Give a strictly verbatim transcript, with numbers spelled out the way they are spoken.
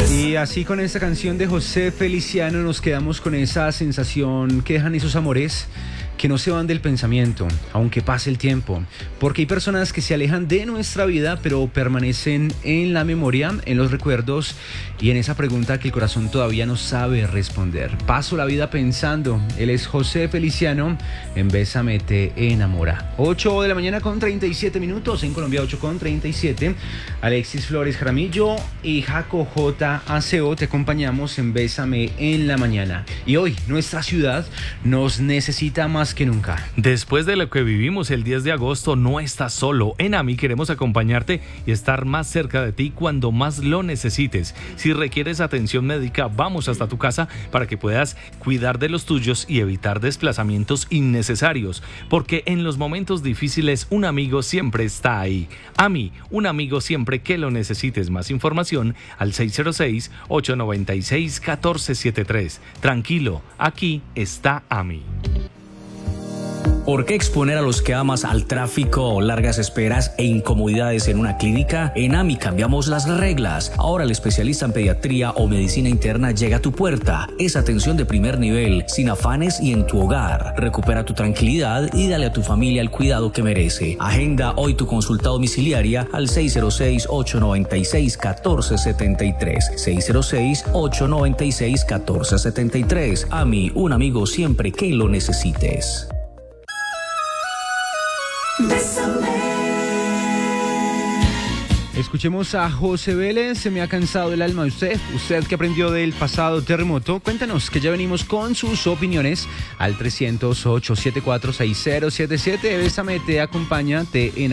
Y así con esta canción de José Feliciano nos quedamos con esa sensación que dejan esos amores que no se van del pensamiento, aunque pase el tiempo, porque hay personas que se alejan de nuestra vida, pero permanecen en la memoria, en los recuerdos y en esa pregunta que el corazón todavía no sabe responder. Paso la vida pensando. Él es José Feliciano, en Bésame te enamora. ocho de la mañana con treinta y siete minutos, en Colombia ocho con treinta y siete. Alexis Flores Jaramillo y Jaco J. Aceo te acompañamos en Bésame en la mañana. Y hoy nuestra ciudad nos necesita más que nunca. Después de lo que vivimos el diez de agosto, no estás solo. En AMI queremos acompañarte y estar más cerca de ti cuando más lo necesites. Si requieres atención médica, vamos hasta tu casa para que puedas cuidar de los tuyos y evitar desplazamientos innecesarios, porque en los momentos difíciles un amigo siempre está ahí. AMI, un amigo siempre que lo necesites. Más información al seis cero seis, ocho nueve seis, uno cuatro siete tres. Tranquilo, aquí está AMI. ¿Por qué exponer a los que amas al tráfico, largas esperas e incomodidades en una clínica? En AMI cambiamos las reglas. Ahora el especialista en pediatría o medicina interna llega a tu puerta. Es atención de primer nivel, sin afanes y en tu hogar. Recupera tu tranquilidad y dale a tu familia el cuidado que merece. Agenda hoy tu consulta domiciliaria al seis cero seis, ocho nueve seis, uno cuatro siete tres. seis cero seis, ocho nueve seis, uno cuatro siete tres. AMI, un amigo siempre que lo necesites. Escuchemos a José Vélez. Se me ha cansado el alma de usted. Usted que aprendió del pasado terremoto. Cuéntanos, que ya venimos con sus opiniones al trescientos, ocho siete cuatro, seis cero siete siete. Bésame te acompaña, te enamora.